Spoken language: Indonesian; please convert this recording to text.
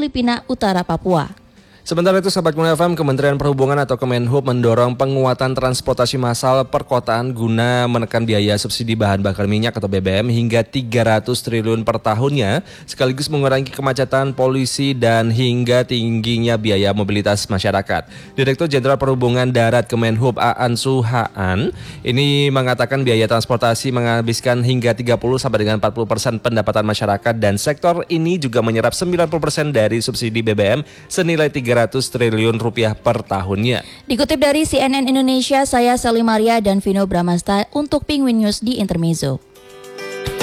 Filipina Utara, Papua. Sementara itu, Sahabat Mulia FM, Kementerian Perhubungan atau Kemenhub mendorong penguatan transportasi massal perkotaan guna menekan biaya subsidi bahan bakar minyak atau BBM hingga 300 triliun per tahunnya, sekaligus mengurangi kemacetan, polusi, dan hingga tingginya biaya mobilitas masyarakat. Direktur Jenderal Perhubungan Darat Kemenhub Aan Suhaan ini mengatakan biaya transportasi menghabiskan hingga 30-40% pendapatan masyarakat dan sektor ini juga menyerap 90% dari subsidi BBM senilai 300 triliun rupiah per tahunnya. Dikutip dari CNN Indonesia, saya Sally Maria dan Vino Bramasta untuk Penguin News di Intermezzo.